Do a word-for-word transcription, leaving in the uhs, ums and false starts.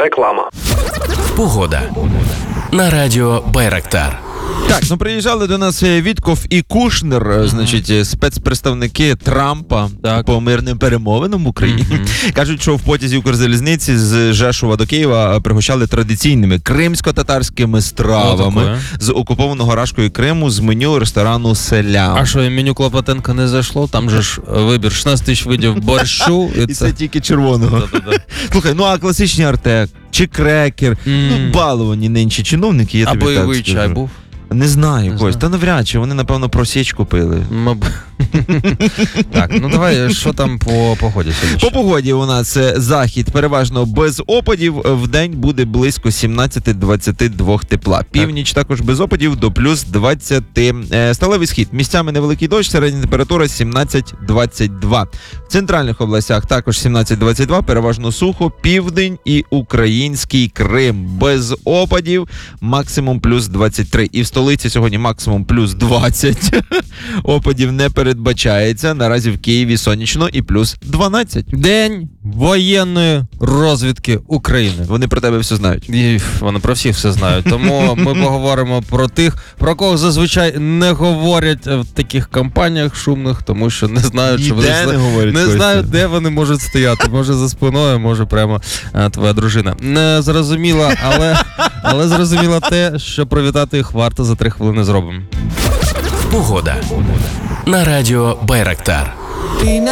Реклама. Погода на радіо Байрактар. Так, ну приїжджали до нас Вітков і Кушнер, mm-hmm. значить, спецпредставники Трампа так. по мирним перемовинам в Україні. Mm-hmm. Кажуть, що в потязі Укрзалізниці з Жешува до Києва пригощали традиційними кримсько-татарськими стравами oh, з окупованого Рашкою Криму з меню ресторану «Селян». А що, меню Клопотенка не зайшло? Там же ж вибір шістнадцять тисяч видів борщу. І це тільки червоного. Слухай, ну а класичний артек, чи крекер, ну баловані нинчі чиновники, я тобі так скажу. А бойовий чай був? Не знаю, Кость, та навряд чи, вони, напевно, просічку пили. Маб... Так, ну давай, що там по погоді сьогодні? По погоді у нас захід переважно без опадів, вдень буде близько сімнадцять двадцять два тепла. Північ також без опадів до плюс двадцять. Сталевий схід, місцями невеликий дощ, середня температура сімнадцять двадцять два. В центральних областях також сімнадцять двадцять два, переважно сухо, південь і український Крим. Без опадів, максимум плюс двадцять три. І в столиці сьогодні максимум плюс двадцять. Опадів не передбачається. Наразі в Києві сонячно і плюс дванадцять. День воєнної розвідки України. Вони про тебе все знають. І вони про всіх все знають. Тому ми поговоримо про тих, про кого зазвичай не говорять в таких кампаніях шумних, тому що не знають, що вони не, говорять, не знають, де вони можуть стояти. Може за спиною, може прямо а, твоя дружина. Не зрозуміло, але, але зрозуміло те, що привітати їх варто за три хвилини зробимо. Погода на радіо Байрактар.